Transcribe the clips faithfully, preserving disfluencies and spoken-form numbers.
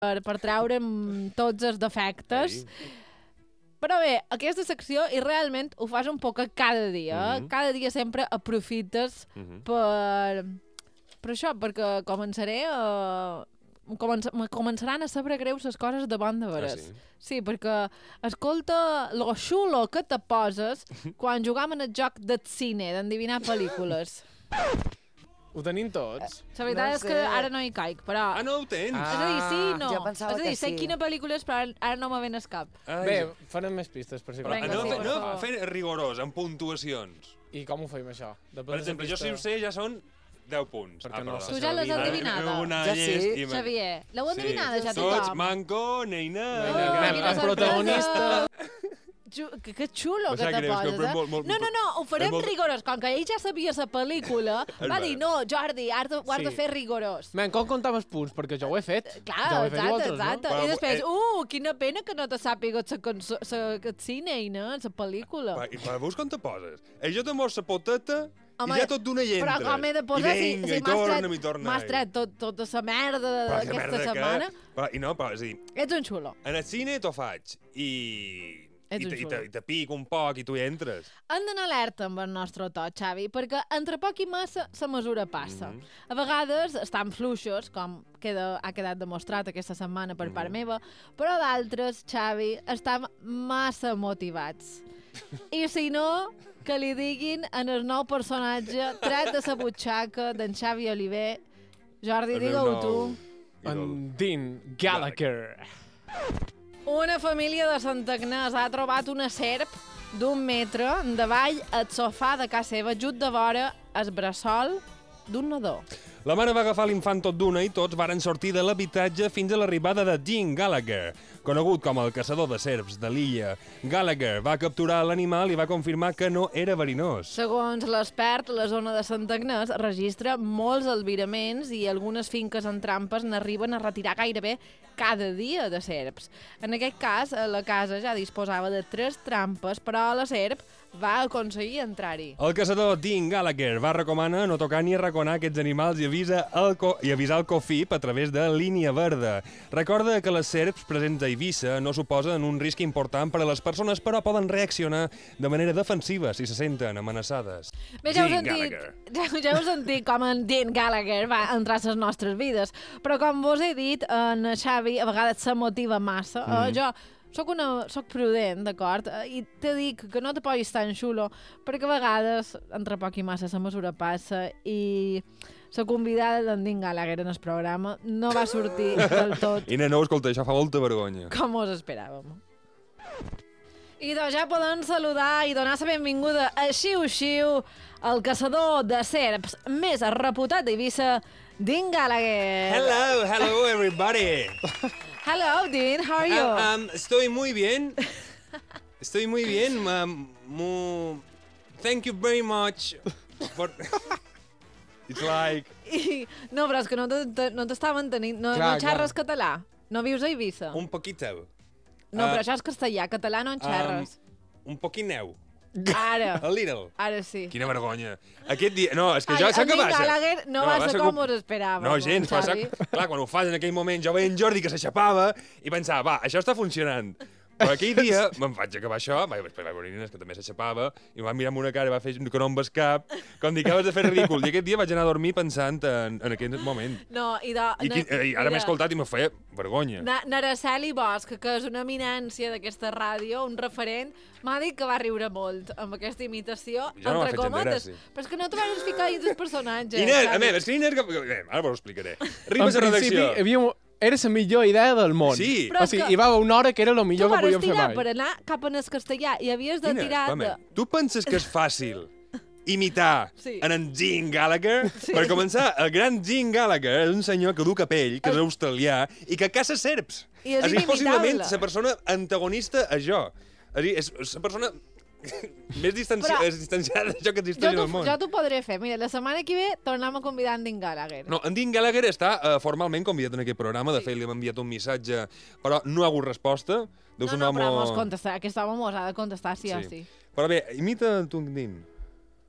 per, per treure'm tots els defectes. Ei. Però bé, aquesta secció, i realment ho fas un poc cada dia, eh? Mm-hmm. Cada dia sempre aprofites mm-hmm. per... Per això, perquè començaré a... Comença... començaran a saber greus les coses de bon de veres. Ah, sí? Sí, perquè escolta lo xulo que te poses quan jugam en el joc del cine, d'endevinar pel·lícules. Ho tenim tots? La veritat no és que ara no hi caic, però... Ah, no ho tens? Ah. És a dir, sí, no. Jo pensava és a dir, que sé sí. quina pel·lícula és, però ara no me ven el cap. Ai. Bé, farem més pistes, per si però, Vinga, no, sí, no, no fer rigorós, amb puntuacions. I com ho fem, això? Per exemple, jo si ho sé ja són deu punts. Ah, no, tu ja l'has endevinada. Ja sí. Xavier, l'heu endevinada ja tothom. Tots, Manco, Neina... El protagonista... Que, que xulo que te poses, eh? Molt, molt, no, no, no, ho farem molt... rigorós. Com que ell ja sabia la pel·lícula, va dir, no, Jordi, has de, ho has sí. de fer rigorós. Men, com comptam els punts? Perquè jo ho he fet. Clar, ja ho he fet exacte, vosaltres, exacte. No? I després, eh... uh, quina pena que no te sàpiga la cine, no? La pel·lícula. I per veus com te poses? Ell jo te mos la poteta Home, i ja tot d'una hi entres. Però com he de posar, I vinga, si, si i torna'm, i torna. M'has tret tot, tota la merda d'aquesta setmana. Però, I no, però, és a dir... Ets un xulo. En el cine t'ho faig, i... I te, i, te, I te pico un poc i tu hi entres. Hem d'anar alerta amb el nostre to, Xavi, perquè entre poc i massa la mesura passa. Mm-hmm. A vegades estan fluixos, com queda, ha quedat demostrat aquesta setmana per mm-hmm. part meva, però d'altres, Xavi, estan massa motivats. I si no, que li diguin en el nou personatge tret de la butxaca d'en Xavi Oliver. Jordi, digue-ho tu. En Dean Gallagher. Una família de Santa Agnès ha trobat una serp d'un metre davall el sofà de casa seva, just de vora el bressol d'un nadó. La mare va agafar l'infant tot d'una i tots varen sortir de l'habitatge fins a l'arribada de Dean Gallagher, conegut com el caçador de serps de l'illa. Gallagher va capturar l'animal i va confirmar que no era verinós. Segons l'expert, la zona de Santa Agnès registra molts albiraments i algunes finques en trampes n'arriben a retirar gairebé cada dia de serps. En aquest cas, la casa ja disposava de tres trampes, però la serp va aconseguir entrar-hi. El caçador Dean Gallagher va recomanar no tocar ni arraconar aquests animals i avisa el co i avisar el COFIP a través de línia verda. Recorda que les serps presents a Eivissa no suposen un risc important per a les persones, però poden reaccionar de manera defensiva si se senten amenaçades. Bé, ja heu sentit, ja, ja heu sentit com en Dean Gallagher va entrar a les nostres vides, però com vos he dit, en Xavi a vegades se motiva massa. Mm. Uh, jo Soc, una, soc prudent, d'acord? I te dic que no te posis tan xulo, perquè a vegades, entre poc i massa, la mesura passa i la convidada d'en Dean Gallagher en el programa no va sortir del tot. I no, escolta, això fa molta vergonya. Com us esperàvem. I doncs ja podem saludar i donar la benvinguda a xiu-xiu, el caçador de serps més reputat d'Eivissa, Dean Gallagher. Hello, hello everybody. Hello, Dean. How are you? Um, um, estoy muy bien. Estoy muy bien. Um, mu... Thank you very much. For... It's like... No, però és que no t'estaven tenint... No, clar, no xerres clar. Català. No vius a Eivissa. Un poquito. No, uh, però això és castellà. Català no en xerres. Um, un poquineu. Ara. A little. Ara sí. Quina vergonya. Aquest dia... No, és que jo... Saps què passa? Gallagher no, no va ser com us esperàvem. No, gens. Però saps... Clar, quan ho fas en aquell moment, jo veia en Jordi que s'aixapava i pensava, va, això està funcionant. Però aquell dia me'n vaig acabar això, vaig, després vaig veure Inés, que també s'aixapava, i em va mirar amb una cara i va fer que no em vas cap, com dir que vas de fer ridícul. I aquest dia vaig anar a dormir pensant en, en aquell moment. No, i, de, I, qui, i ara m'he escoltat i me feia vergonya. Na, Naraceli Bosch, que és una eminència d'aquesta ràdio, un referent, m'ha dit que va riure molt amb aquesta imitació, jo no entre cometes. Però és que no te vas ficar dins els personatges. Inés, a més, és que Inés... Ara vos ho explicaré. Arribes a redacció. En principi, era la millor idea del món. Sí. O sigui, hi va una hora que era el millor que podíem fer mai. Tu vas tirar per anar cap en el castellà i havies de Inés, tirar... Home, de... tu penses que és fàcil imitar sí. en en Dean Gallagher? Sí. Per començar, el gran Dean Gallagher és un senyor que du capell, que és australià, i que caça serps. I és inimitable. És possiblement la persona antagonista a jo. És la persona... més distanci... Però, distanciada d'això que existeix en el món. Jo t'ho podré fer. Mira, la setmana que ve tornem a convidar en Dean Gallagher. No, en Dean Gallagher està uh, formalment convidat en aquest programa. De sí. fet, li hem enviat un missatge, però no ha hagut resposta. Deu no, no, però mos contestar. Aquest home mos ha de contestar sí, sí o sí. Però bé, imita tu en Dean.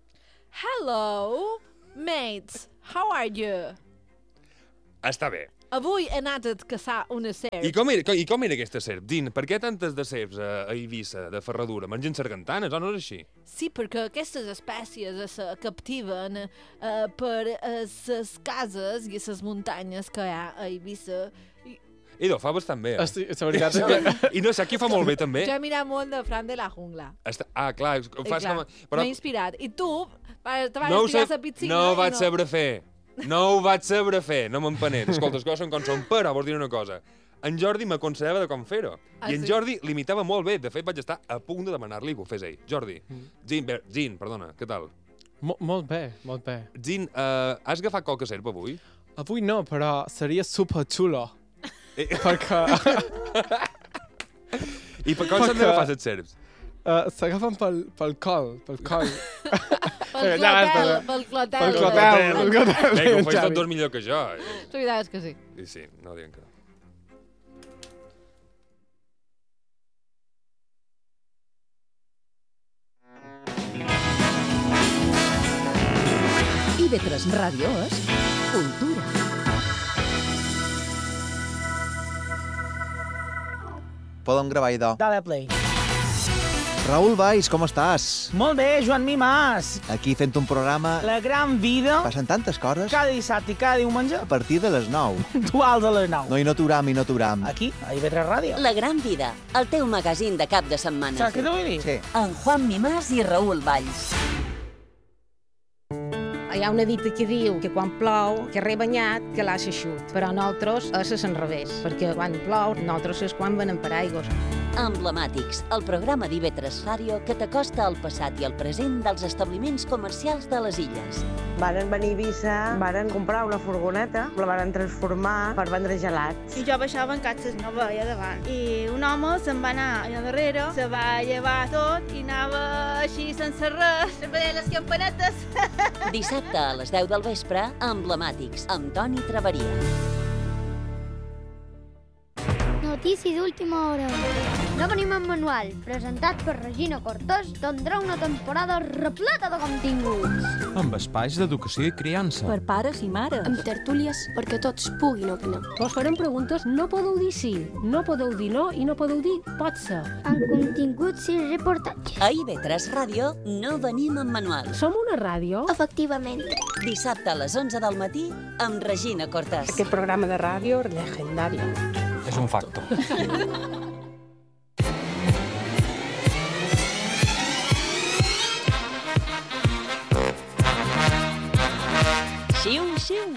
Hello, mates. How are you? Està bé. Avui he anat a caçar una serp. I com era, i com era aquesta serp? Din, per què tantes de serps a, a Eivissa, de ferradura? Mengen sargantanes o no és així? Sí, perquè aquestes espècies se captiven uh, per les cases i les muntanyes que hi ha a Eivissa. I... Idò, fa bastant bé, eh? Estic, la veritat és que... I no sé, aquí fa molt bé, també. Jo he mirat molt de Fran de la Jungla. Està... Ah, clar, ho fas clar, com... Però... m'he inspirat. I tu, te vas no tirar sé... la pizzina... No ho vaig no... saber fer. No ho vaig saber fer, no m'empenet. Escolta, les coses són com són, però vols dir una cosa. En Jordi m'aconsellava de com fer-ho. Ah, I en sí? Jordi l'imitava molt bé. De fet, vaig estar a punt de demanar-li que ho fes ell. Jordi, mm. Gin, Ber... Gin, perdona, què tal? Mo molt bé, molt bé. Gin, uh, has agafat qualque serp avui? Avui no, però seria super xulo. Eh... Perquè... I per com s'han d'agafar les serps? Uh, S'agafen pel, pel col, pel coll. Pel Ja clotel, basta. pel clotel. Pel clotel, pel clotel. Bé, que ho fes tot dos millor que jo. Eh? La veritat és que sí. I sí, no diem que no. I ve tres Ràdio és cultura. Podem gravar, idò. Dale play. Raül Valls, com estàs? Molt bé, Joan Mimàs. Aquí fent un programa... La gran vida, Passen tantes coses cada dissabte i cada diumenge, a partir de les nou. puntuals a les nou. No, i no t'uram, i no t'uram. Aquí, a I V tres Ràdio. La gran vida, el teu magazín de cap de setmana. Saps què t'ho vull dir? Sí. En Juan Mimàs i Raül Valls. Hi ha una dita que diu que quan plou, que rebanyat, que l'ha xut. Però nosaltres és al revés, perquè quan plou, nosaltres és quan venem paraigües. Emblemàtics, el programa d'I V tres Ràdio que t'acosta al passat i al present dels establiments comercials de les illes. Varen venir a Eivissa, varen comprar una furgoneta, la varen transformar per vendre gelats. I jo baixava en catxes, no veia davant. I un home se'n va anar allà darrere, se va llevar tot i anava així sense res, veient les campanetes. Dissabte a les deu del vespre, Emblemàtics, amb Toni Traveria. Notícies d'última hora. No venim en manual, presentat per Regina Cortés, tindrà una temporada repleta de continguts. Amb espais d'educació i criança. Per pares i mares. Amb tertúlies perquè tots puguin opinar. Vos farem preguntes, no podeu dir sí, no podeu dir no i no podeu dir pot ser. Amb continguts i reportatges. A I V tres Ràdio no venim en manual. Som una ràdio? Efectivament. Dissabte a les onze del matí amb Regina Cortés. Aquest programa de ràdio legendari. És un facto. Xiu, xiu.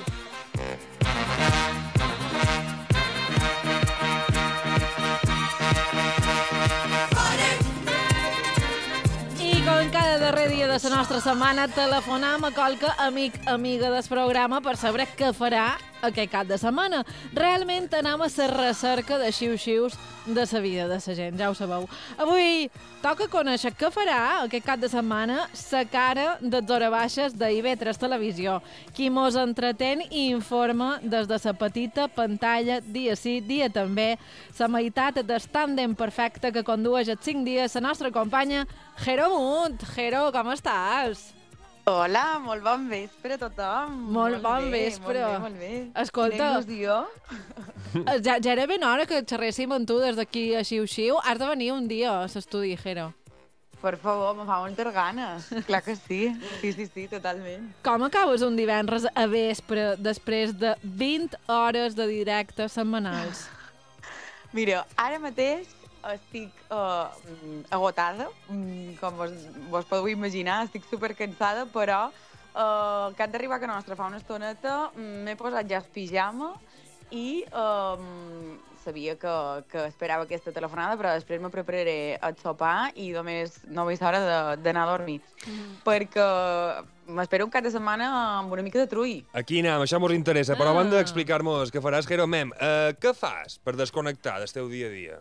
I com cada darrer dia de la nostra setmana, telefonam a qualque amic, amiga del programa per saber què farà aquest cap de setmana. Realment anem a la recerca de xiu-xius de la vida de la gent, ja ho sabeu. Avui toca conèixer què farà aquest cap de setmana la cara de Zora Baixes de I V tres Televisió, qui mos entretén i informa des de la petita pantalla dia sí, dia també, la meitat del tàndem perfecte que condueix els cinc dies la nostra companya Jero Munt. Jero, com estàs? Hola, molt bon vespre a tothom. Molt bon bé, vespre. Molt bé, molt bé. Escolta, Quina il·lusió. ja, ja era ben hora que xerréssim amb tu des d'aquí a Xiu-Xiu. Has de venir un dia a l'estudi, Jero. Per favor, me fa moltes ganes. Clar que sí. Sí, sí, sí, totalment. Com acabes un divendres a vespre després de vint hores de directe setmanals? Mira, ara mateix estic uh, agotada, com vos, vos podeu imaginar, estic supercansada, però uh, que han d'arribar a nostra fa una estoneta, m'he posat ja el pijama i um, sabia que, que esperava aquesta telefonada, però després me prepararé el sopar i només no veig hora d'anar a dormir, mm. perquè m'espero un cap de setmana amb una mica de trull. Aquí anem, això mos interessa, però Ah. abans d'explicar-nos què faràs, Jero, mem, uh, què fas per desconnectar del teu dia a dia?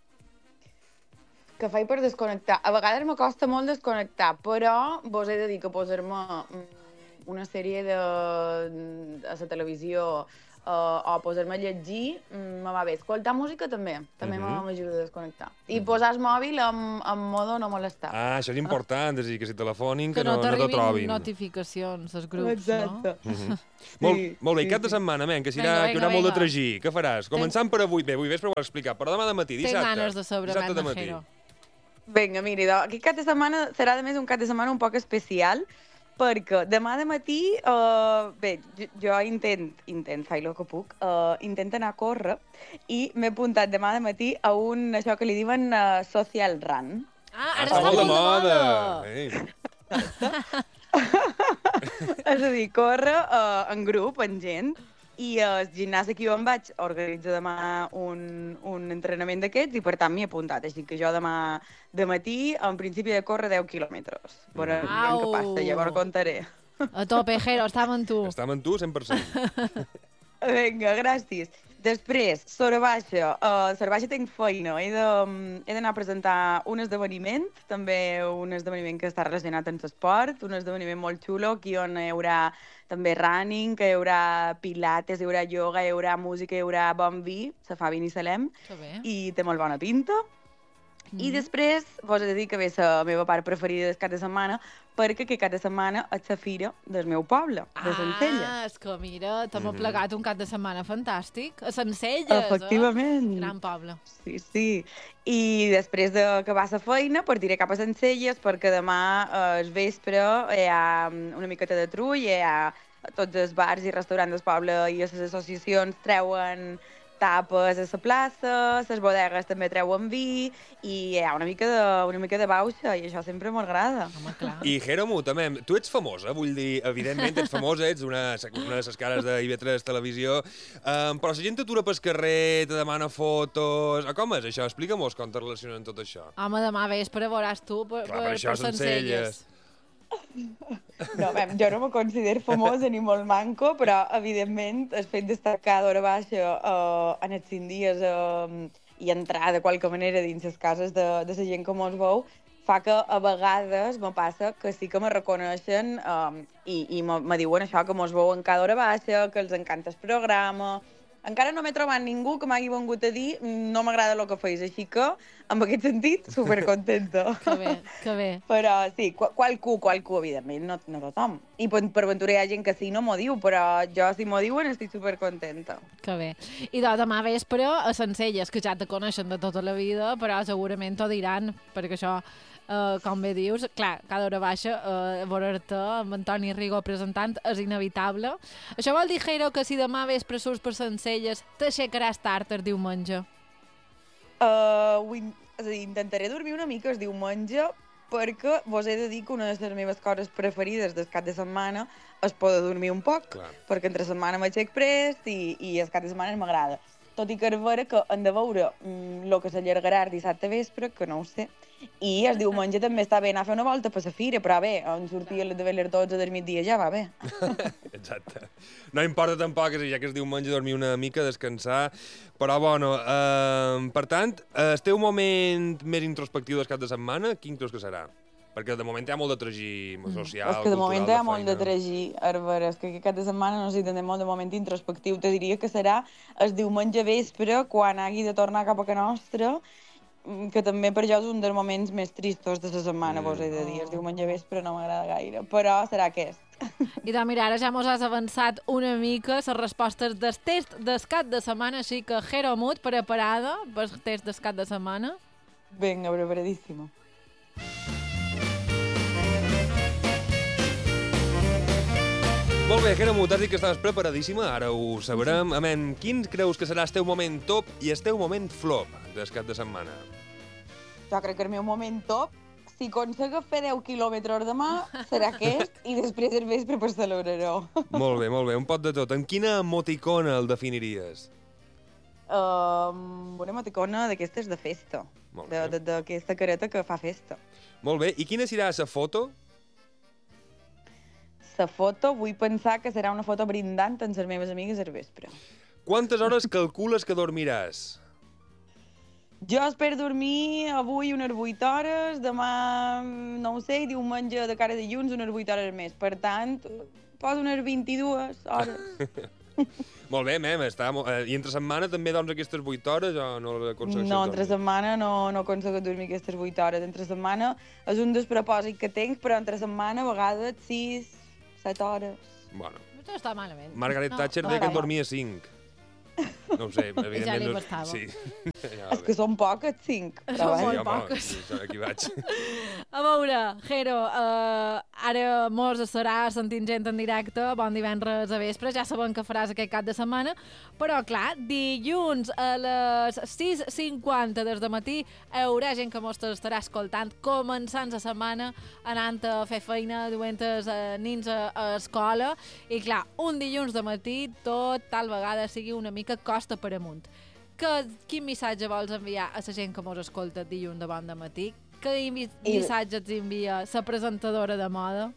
Que faig per desconnectar. A vegades m'acosta molt desconnectar, però vos he de dir que posar-me una sèrie de, a la televisió Uh, o posar-me a llegir, mm, me va bé. Escoltar música també, també Mhm. m'ajuda a desconnectar. I posar el mòbil en, en modo no molestar. Ah, això és important, és a dir, que si telefonin, que, Que no no, no te t'arribin trobin. notificacions als grups, Exacte. no? Mhm. molt, Sí, molt bé, sí, cap de sí. setmana, men, que, serà, Vinga, que hi haurà vinga, molt de vinga. tragí. Què faràs? Començant per avui, bé, avui vespre ho has explicat, però demà de matí, Tinc dissabte. ganes de saber, dissabte de men, matí. Jero. Vinga, miri, doncs, aquest cap de setmana serà, a més, un cap de setmana un poc especial, perquè demà de matí, uh, bé, jo, jo intent, intent, faig el que puc, uh, intent anar a córrer i m'he apuntat demà de matí a un, això que li diuen uh, social run. Ah, ara Està està molt de molt de moda. moda. Ei. És a dir, córrer uh, en grup, en gent, i uh, el gimnàs aquí on vaig organitza demà un, un entrenament d'aquests i per tant m'hi he apuntat. Així que jo demà de matí, en principi, he de córrer deu quilòmetres. Veurem Au. què passa, llavors contaré. A tope, Jero, estava amb tu. Estava amb tu, cent per cent. Vinga, gràcies. Després, Sora Baixa. Uh, Sora Baixa tinc feina. He de- he d'anar a presentar un esdeveniment, també un esdeveniment que està relacionat amb l'esport, un esdeveniment molt xulo, aquí on hi haurà també running, que hi haurà pilates, hi haurà ioga, hi haurà música, hi haurà bon vi, se fa vin i salem, Que bé. i té molt bona pinta. I Mhm. després, vos he de dir que ve la meva part preferida del cap de setmana, perquè aquest cap de setmana és la fira del meu poble, de Sencelles. Ah, és que mira, t'hem Mhm. plegat un cap de setmana fantàstic. A Sencelles, Efectivament. eh? Gran poble. Sí, sí. I després d'acabar la feina, partiré cap a Sencelles, perquè demà, eh, al vespre, hi ha una miqueta de trull, hi ha tots els bars i restaurants del poble i les associacions treuen tapes a la plaça, les bodegues també treuen vi, i hi ha una mica de, una mica de bauxa, i això sempre m'agrada. Home, clar. I, Jeromo, també, tu ets famosa, vull dir, evidentment ets famosa, ets una, una de les cares de I V tres Televisió, um, però la gent t'atura pel carrer, te demana fotos... Ah, com és això? Explica-mos com te relacionen tot això. Home, demà vespre veuràs tu per, Clar, per, per això per Sencelles. Sencelles. No, bé, jo no me considero famosa ni molt manco, però, evidentment, el fet d'estar cada hora baixa uh, en els cinc dies uh, i entrar de qualque manera dins les cases de, de la gent que mos veu, fa que a vegades me passa que sí que me reconeixen um, i, i me, me diuen això, que mos veuen cada hora baixa, que els encanta el programa. Encara no m'he trobat ningú que m'hagi vengut a dir no m'agrada el que feis, així que, en aquest sentit, supercontenta. Que bé, que bé. Però sí, qual, qualcú, qualcú, evidentment, no, no tothom. I per, per ventura hi ha gent que sí no m'ho diu, però jo si m'ho diuen estic supercontenta. Que bé. I doncs demà vespre a Sencelles, que ja te coneixen de tota la vida, però segurament t'ho diran, perquè això, eh, com bé dius, clar, cada hora baixa, eh, veure-te amb Antoni Rigo presentant és inevitable. Això vol dir, Jero, que si demà vespre surts per Sencelles, t'aixecaràs tard el diumenge. Uh, ho in, és a dir, intentaré dormir una mica el diumenge, perquè vos he de dir que una de les meves coses preferides del cap de setmana és poder dormir un poc, Clar. perquè entre setmana m'aixec prest i, i el cap de setmana m'agrada. Tot i que és vera que hem de veure el mm, que s'allargarà el dissabte vespre, que no ho sé, i el diumenge també està bé anar a fer una volta per la fira, però bé, on sortia a les dotze del migdia ja va bé. Exacte. No importa tampoc, és a dir, ja que es diumenge dormir una mica, descansar, però bueno, eh, per tant, el teu moment més introspectiu del cap de setmana, quin creus que serà? Perquè de moment hi ha molt de tragí social, És que de moment hi ha molt de feina. tragí, Herbert, és que aquest cap de setmana no sé si tindrem molt de moment introspectiu. Te diria que serà el diumenge vespre, quan hagi de tornar cap a casa nostra, mm, que també per jo és un dels moments més tristos de la setmana, Mm. vos he de dir. El diumenge vespre no m'agrada gaire, però serà aquest. I doncs mira, ara ja mos has avançat una mica les respostes del test del cap de setmana, així que Jero Mut, preparada pel test del cap de setmana? Vinga, preparadíssima. Molt bé, Jeromo, t'has dit que estaves preparadíssima, ara ho sabrem. Amén, quin creus que serà el teu moment top i el teu moment flop del cap de setmana? Jo crec que el meu moment top, si aconseguo fer deu quilòmetres demà, serà aquest, i després el vespre per celebraró. Molt bé, molt bé, un pot de tot. En quina emoticona el definiries? Um, una emoticona d'aquestes de festa, Molt de- bé. de- d'aquesta careta que fa festa. Molt bé, i quina serà la foto? La foto, vull pensar que serà una foto brindant amb les meves amigues al vespre. Quantes hores calcules que dormiràs? Jo espero dormir avui unes vuit hores, demà, no ho sé, i diumenge de cara a dilluns unes vuit hores més. Per tant, poso unes vint-i-dues hores. Molt bé, mem, està... Molt... I entre setmana també dorms aquestes vuit hores o no l'aconsegueixes No, entre dormir? setmana no, no aconsegueixo dormir aquestes vuit hores. Entre setmana és un despropòsit que tinc, però entre setmana a vegades sis, set hores. Bueno. No està malament. Margaret no, Thatcher no, deia que no. en dormia cinc. No ho sé, evidentment... Ja n'hi no... bastava. Sí. Ja, És que són poques, cinc. Són molt sí, home, poques. Sí, aquí vaig. A veure, Jero, uh, ara mos estarà sentint gent en directe, bon divendres a vespre, ja sabem que faràs aquest cap de setmana, però clar, dilluns a les sis cinquanta des de matí hi haurà gent que mos estarà escoltant, començant la setmana, anant a fer feina, duent els uh, nins a, a escola, i clar, un dilluns de matí tot tal vegada sigui una mica costa per amunt. Que, quin missatge vols enviar a la gent que mos escolta dilluns de bon de matí? Que missatge ets envia la presentadora de moda?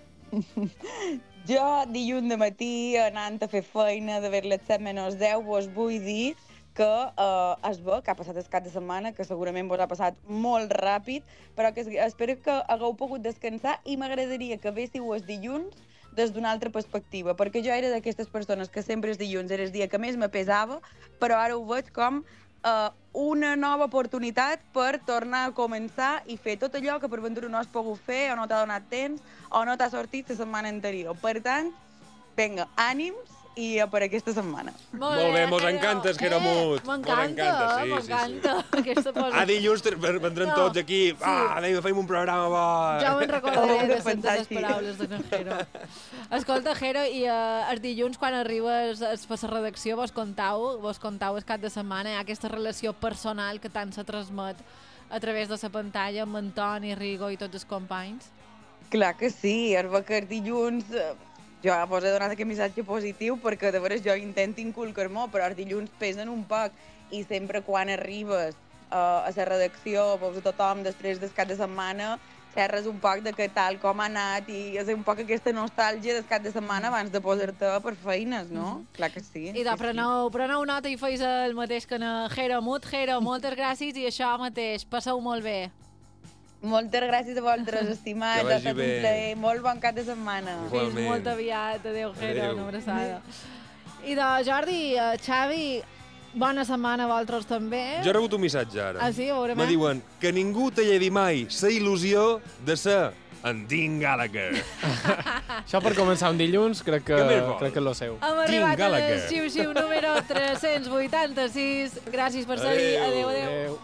Jo, dilluns de matí, anant a fer feina, d'haver les set menys deu, vos vull dir que eh, es ve que ha passat el cap de setmana, que segurament vos ha passat molt ràpid, però que espero que hagueu pogut descansar i m'agradaria que véssiu els dilluns des d'una altra perspectiva, perquè jo era d'aquestes persones que sempre els dilluns era el dia que més me pesava, però ara ho veig com uh, una nova oportunitat per tornar a començar i fer tot allò que per ventura no has pogut fer, o no t'ha donat temps, o no t'ha sortit la setmana anterior. Per tant, vinga, ànims i per aquesta setmana. Molt bé, molt bé mos encanta, Esqueramut. M'encanta, sí, m'encanta. Sí, sí, sí. Posa... Ah, dilluns vendrem no, tots aquí. Sí. Ah, vinga, fem un programa bo. Ja me'n recordaré de sentir les paraules de Jero. Escolta, Jero, i uh, els dilluns, quan arribes a la redacció, vos contau, vos contau el cap de setmana, hi ha aquesta relació personal que tant se transmet a través de la pantalla amb Antoni, Rigo i tots els companys? Clar que sí, és que els dilluns... Jo vos he donat aquest missatge positiu perquè de veres jo intento inculcar-m'ho, però els dilluns pesen un poc i sempre quan arribes uh, a la redacció, veus a tothom després del cap de setmana, xerres un poc de que tal com ha anat i és un poc aquesta nostàlgia del cap de setmana abans de posar-te per feines, no? Mm. Clar que sí. I de sí, preneu, sí. preneu nota i feis el mateix que en Jero Mut. Jero, moltes gràcies i això mateix. Passeu molt bé. Moltes gràcies a vosaltres, estimats. Ha estat un plaer. Molt bon cap de setmana. Fins molt aviat. Adéu, Jero. Una abraçada. I de Jordi, Xavi, bona setmana a vosaltres també. Jo he rebut un missatge ara. Ah, sí? Veurem. Me diuen que ningú te llevi mai la il·lusió de ser en Dean Gallagher. Això per començar un dilluns crec que, crec que és lo seu. Hem arribat al xiu-xiu número tres-cents vuitanta-sis. Gràcies per ser-hi. Adéu, adéu.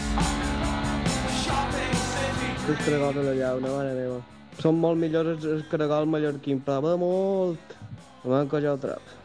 Els caragols a la llauna, mare meva. Són molt millors els caragols mallorquins, però va molt. No me'n coja el trap.